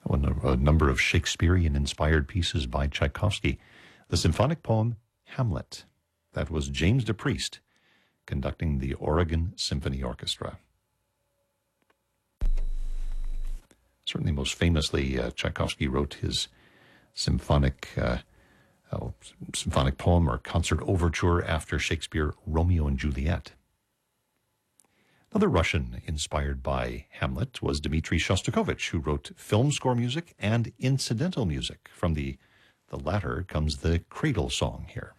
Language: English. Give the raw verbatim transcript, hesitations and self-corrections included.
A number of Shakespearean-inspired pieces by Tchaikovsky. The symphonic poem Hamlet. That was James DePriest conducting the Oregon Symphony Orchestra. Certainly most famously, uh, Tchaikovsky wrote his symphonic uh, uh, symphonic poem or concert overture after Shakespeare, Romeo and Juliet. Another Russian inspired by Hamlet was Dmitri Shostakovich, who wrote film score music and incidental music. From the, the latter comes the Cradle Song here.